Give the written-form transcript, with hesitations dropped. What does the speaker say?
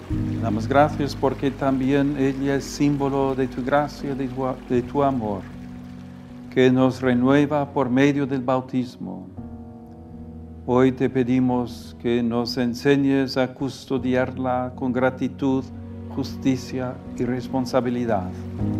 Te damos gracias porque también ella es símbolo de tu gracia, de tu amor, que nos renueva por medio del bautismo. Hoy te pedimos que nos enseñes a custodiarla con gratitud, justicia y responsabilidad.